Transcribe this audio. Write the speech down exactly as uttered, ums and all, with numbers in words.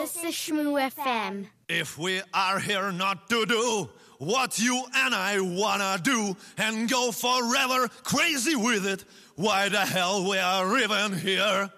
This is Shmoo F M. If we are here not to do what you and I wanna do and go forever crazy with it, why the hell we are even here?